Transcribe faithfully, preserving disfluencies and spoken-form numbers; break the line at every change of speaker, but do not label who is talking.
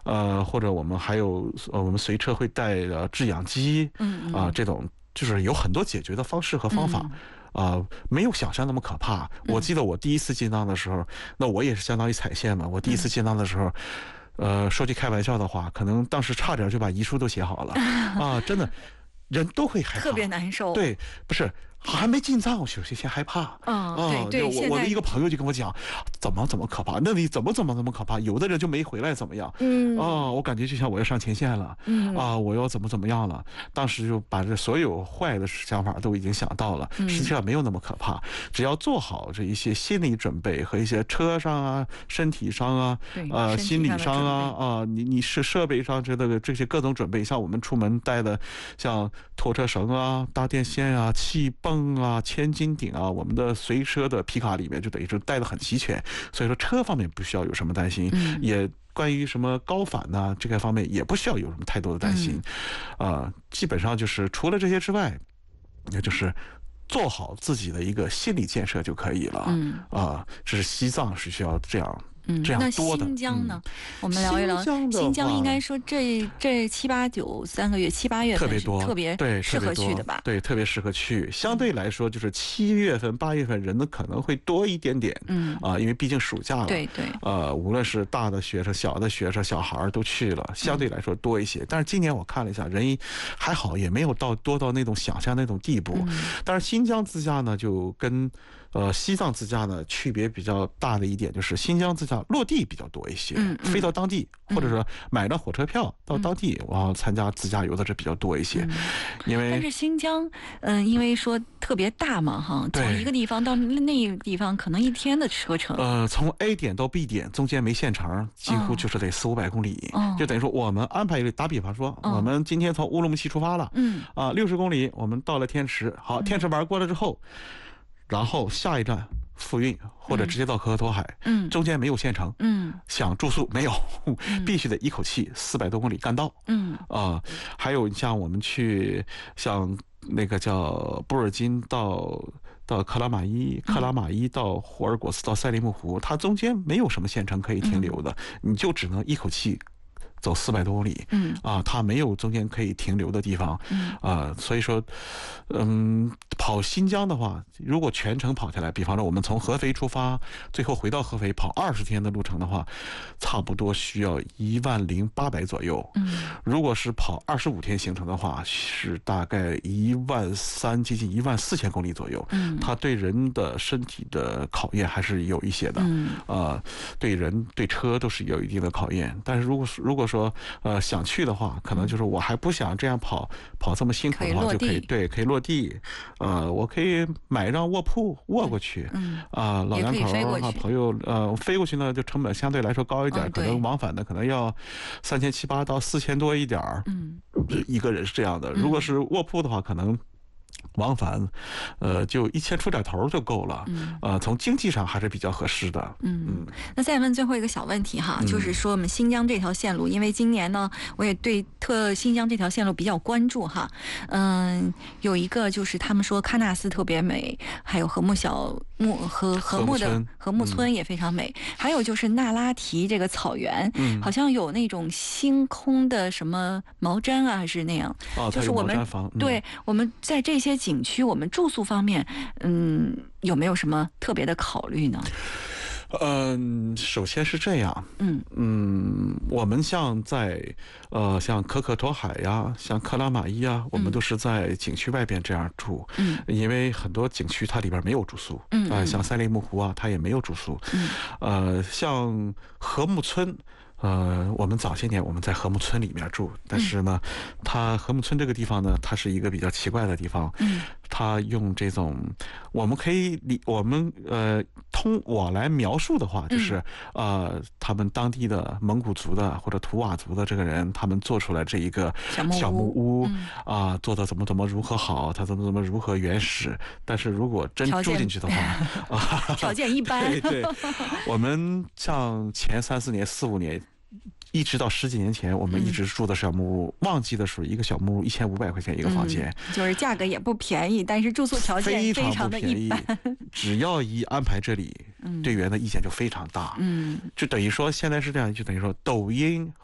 呃，或者我们还有呃，我们随车会带呃制氧机，
嗯
啊、这种就是有很多解决的方式和方法。
嗯
啊、呃，没有想象那么可怕。我记得我第一次进藏的时候，那我也是相当于踩线嘛。我第一次进藏的时候，呃，说句开玩笑的话，可能当时差点就把遗书都写好了啊，真的，人都会害怕，
特别难受。
对，不是。还没进藏，有些先害怕。
嗯，
啊，
对对。
我我的一个朋友就跟我讲，怎么怎么可怕？那里怎么怎么怎么可怕？有的人就没回来，怎么样？
嗯，
啊，我感觉就像我要上前线了。
嗯
啊，我要怎么怎么样了？当时就把这所有坏的想法都已经想到了。实际上没有那么可怕，只要做好这一些心理准备和一些车上啊、身体上啊、呃心理上啊啊，你你是设备上这个这些各种准备，像我们出门带的，像拖车绳啊、搭电线啊、气泵啊、千斤顶啊，我们的随车的皮卡里面就等于是带的很齐全，所以说车方面不需要有什么担心，
嗯、
也关于什么高反呐、啊、这个方面也不需要有什么太多的担心，啊、嗯呃，基本上就是除了这些之外，也就是做好自己的一个心理建设就可以了，
嗯
啊、呃，这是西藏是需要这样。
嗯，
这样多的。
那新疆呢？嗯、我们聊一聊新疆。应该说这这七八九三个月，七八月份
特别多，
特别
对
适合去的吧？
对，特别适合去。相对来说，就是七月份、八月份人呢可能会多一点点。
嗯
啊、呃，因为毕竟暑假了。
对对。
呃，无论是大的学生、小的学生、小孩都去了，相对来说多一些。嗯、但是今年我看了一下，人还好，也没有到多到那种想象那种地步。
嗯、
但是新疆自驾呢，就跟呃西藏自驾呢区别比较大的一点就是新疆自驾落地比较多一些，
嗯嗯、
飞到当地，或者说买张火车票到当地，然后参加自驾游的这比较多一些。嗯、因为
但是新疆，嗯、呃，因为说特别大嘛，哈，从一个地方到那个地方可能一天的车程。
呃，从 A 点到 B 点中间没现成，几乎就是得四五百公里，
哦、
就等于说我们安排一个，打比方说，哦、我们今天从乌鲁木齐出发了，
嗯，
啊，六十公里，我们到了天池，好，天池玩过了之后，嗯、然后下一站。复运或者直接到可可托海，
嗯，
中间没有县城，
嗯，
想住宿没有，嗯、必须得一口气四百多公里干到，
嗯
啊、呃，还有像我们去像那个叫布尔津到到克拉玛依，克拉玛依到霍尔果斯到赛里木湖，它中间没有什么县城可以停留的，嗯、你就只能一口气。走四百多公里，
嗯
啊，它没有中间可以停留的地方，
嗯
啊，所以说，嗯，跑新疆的话，如果全程跑下来，比方说我们从合肥出发，最后回到合肥跑二十天的路程的话，差不多需要一万零八百左右。
嗯，
如果是跑二十五天行程的话，是大概一万三，接近一万四千公里左右。
嗯，
它对人的身体的考验还是有一些的。
嗯，
呃，对人对车都是有一定的考验。但是如果如果说说呃想去的话，可能就是我还不想这样跑跑这么辛苦的话，就可以对可以落地，呃，我可以买一张卧铺卧过去，
嗯
啊、呃，老两口啊朋友呃飞过去呢，就成本相对来说高一点，
嗯、
可能往返的可能要三千七八到四千多一点
嗯，
一个人是这样的。如果是卧铺的话，可能。往返，呃，就一千出点头就够了。
嗯，
呃，从经济上还是比较合适的。
嗯嗯。那再问最后一个小问题哈，
嗯、
就是说我们新疆这条线路，因为今年呢，我也对特新疆这条线路比较关注哈。嗯，有一个就是他们说喀纳斯特别美，还有禾木小木和禾木的禾木村也非常美，嗯、还有就是那拉提这个草原，
嗯，
好像有那种星空的什么毛毡啊，还是那样。
哦，
就是我们、
嗯、
对我们在这些景区，我们住宿方面，嗯，有没有什么特别的考虑呢？
嗯、呃，首先是这样，
嗯
嗯，我们像在呃像可可托海呀，像克拉玛依呀，我们都是在景区外边这样住，
嗯，
因为很多景区它里边没有住宿，
嗯
啊、呃，像赛里木湖啊，它也没有住宿，
嗯，
呃，像禾木村。呃，我们早些年我们在禾木村里面住，但是呢，嗯、它禾木村这个地方呢，它是一个比较奇怪的地方。
嗯，
它用这种，我们可以理我们呃通我来描述的话，就是、嗯、呃他们当地的蒙古族的或者图瓦族的这个人，他们做出来这一个小木屋啊、
嗯
呃，做的怎么怎么如何好，它怎么怎么如何原始。但是如果真住进去的话，
啊，条件一般。
对对，我们像前三四年、四五年。一直到十几年前，我们一直住的小木屋，嗯、旺季的时候，一个小木屋一千五百块钱一个房间、
嗯，就是价格也不便宜，但是住宿条件非常的一般。
只要一安排这里，队员的意见就非常大。
嗯，
就等于说现在是这样，就等于说抖音